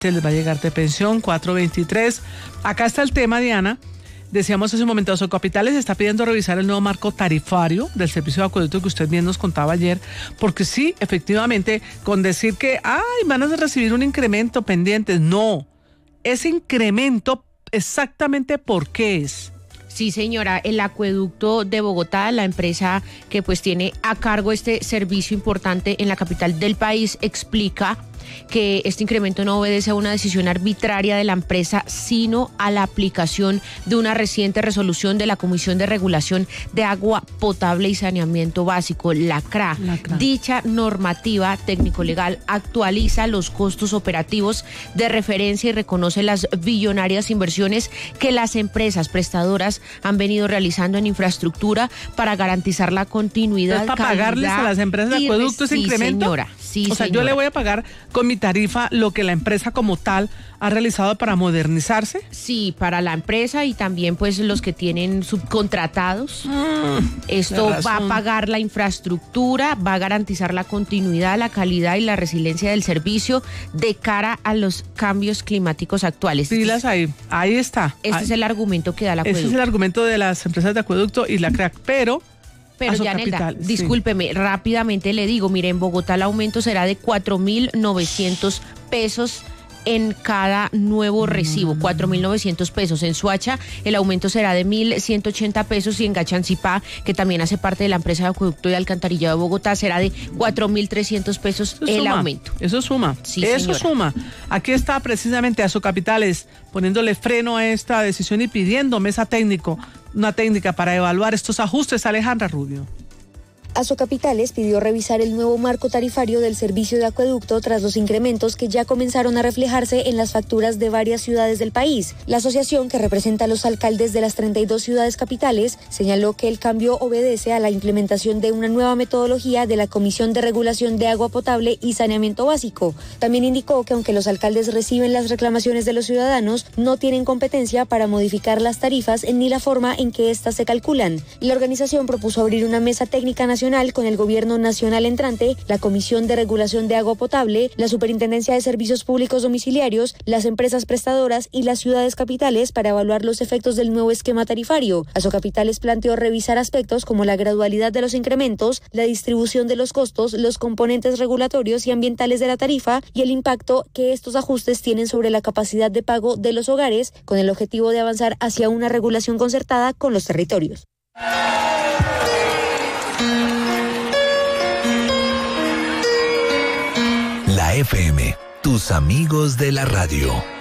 se les va a llegar de pensión, 423. Acá está el tema, Diana. Decíamos hace un momento, Asocapitales está pidiendo revisar el nuevo marco tarifario del servicio de acueducto que usted bien nos contaba ayer, porque sí, efectivamente, con decir que, van a recibir un incremento pendientes, no, ese incremento exactamente ¿por qué es? Sí, señora, el Acueducto de Bogotá, la empresa que pues tiene a cargo este servicio importante en la capital del país, explica que este incremento no obedece a una decisión arbitraria de la empresa, sino a la aplicación de una reciente resolución de la Comisión de Regulación de Agua Potable y Saneamiento Básico, la CRA. Dicha normativa técnico-legal actualiza los costos operativos de referencia y reconoce las billonarias inversiones que las empresas prestadoras han venido realizando en infraestructura para garantizar la continuidad, ¿para pagarles a las empresas de acueducto ese incremento? Señora. Sí, o sea, yo le voy a pagar con mi tarifa lo que la empresa como tal ha realizado para modernizarse. Sí, para la empresa y también pues los que tienen subcontratados. Esto va a pagar la infraestructura, va a garantizar la continuidad, la calidad y la resiliencia del servicio de cara a los cambios climáticos actuales. Pilas ahí está. Este es el argumento que da la acueducto. Ese es el argumento de las empresas de acueducto y la CRAC, pero Yanelda, discúlpeme, rápidamente le digo, mire, en Bogotá el aumento será de 4.900 pesos en cada nuevo recibo, 4.900 pesos. En Soacha el aumento será de 1.180 pesos y en Gachancipá, que también hace parte de la empresa de acueducto y alcantarillado de Bogotá, será de 4.300 pesos el aumento. Eso suma, sí, eso señora. Suma. Aquí está precisamente Asocapitales poniéndole freno a esta decisión y pidiendo una técnica para evaluar estos ajustes. Alejandra Rubio. Asocapitales pidió revisar el nuevo marco tarifario del servicio de acueducto tras los incrementos que ya comenzaron a reflejarse en las facturas de varias ciudades del país. La asociación, que representa a los alcaldes de las 32 ciudades capitales, señaló que el cambio obedece a la implementación de una nueva metodología de la Comisión de Regulación de Agua Potable y Saneamiento Básico. También indicó que aunque los alcaldes reciben las reclamaciones de los ciudadanos, no tienen competencia para modificar las tarifas ni la forma en que éstas se calculan. La organización propuso abrir una mesa técnica nacional con el gobierno nacional entrante, la Comisión de Regulación de Agua Potable, la Superintendencia de Servicios Públicos Domiciliarios, las empresas prestadoras y las ciudades capitales para evaluar los efectos del nuevo esquema tarifario. Asocapitales planteó revisar aspectos como la gradualidad de los incrementos, la distribución de los costos, los componentes regulatorios y ambientales de la tarifa y el impacto que estos ajustes tienen sobre la capacidad de pago de los hogares, con el objetivo de avanzar hacia una regulación concertada con los territorios. La FM, tus amigos de la radio.